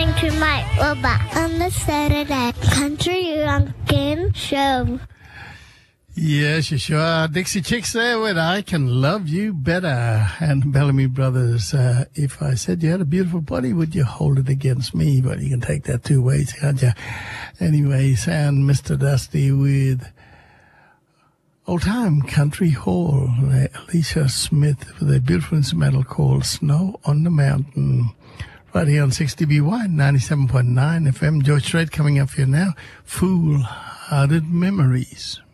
listening to Mike Robot on the Saturday Country Lunkin Show. Yes, you sure are. Dixie Chicks there with I Can Love You Better. And Bellamy Brothers, if I said you had a beautiful body, would you hold it against me? But you can take that two ways, can't you? Anyways, and Mr. Dusty with Old Time Country Hall. Alicia Smith with a beautiful instrumental called Snow on the Mountain. Right here on 60BY, 97.9 FM. George Strait coming up here now. Foolhardy Memories.